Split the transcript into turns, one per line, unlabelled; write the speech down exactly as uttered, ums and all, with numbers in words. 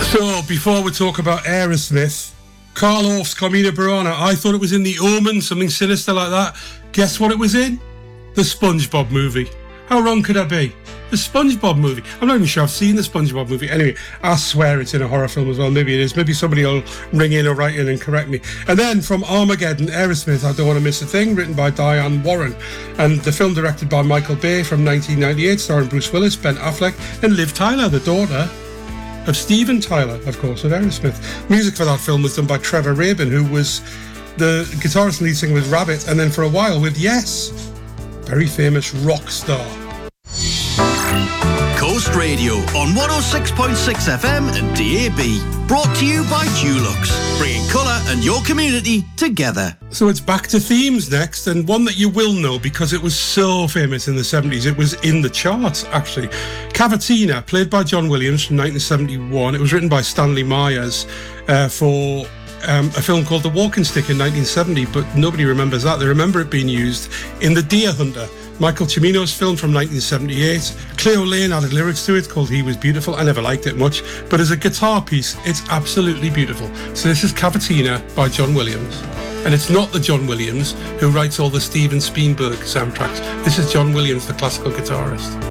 So, before we talk about Aerosmith, Carl Orff's Carmina Burana, I thought it was in The Omen, something sinister like that. Guess what it was in? The SpongeBob movie. How wrong could I be? The SpongeBob movie. I'm not even sure I've seen the SpongeBob movie. Anyway, I swear it's in a horror film as well. Maybe it is. Maybe somebody will ring in or write in and correct me. And then from Armageddon, Aerosmith, I Don't Want to Miss a Thing, written by Diane Warren. And the film directed by Michael Bay from nineteen ninety-eight, starring Bruce Willis, Ben Affleck, and Liv Tyler, the daughter of Steven Tyler, of course, of Aerosmith. Music for that film was done by Trevor Rabin, who was the guitarist and lead singer with Rabbit, and then for a while with Yes, very famous rock star.
Coast Radio on one oh six point six F M and D A B. Brought to you by Dulux, bringing colour and your community together.
So it's back to themes next, and one that you will know because it was so famous in the seventies. It was in the charts, actually. Cavatina, played by John Williams from nineteen seventy-one. It was written by Stanley Myers uh, for um, a film called The Walking Stick in nineteen seventy, but nobody remembers that. They remember it being used in The Deer Hunter, Michael Cimino's film from nineteen seventy-eight. Cleo Lane added lyrics to it called He Was Beautiful. I never liked it much, but as a guitar piece, it's absolutely beautiful. So this is Cavatina by John Williams. And it's not the John Williams who writes all the Steven Spielberg soundtracks. This is John Williams, the classical guitarist.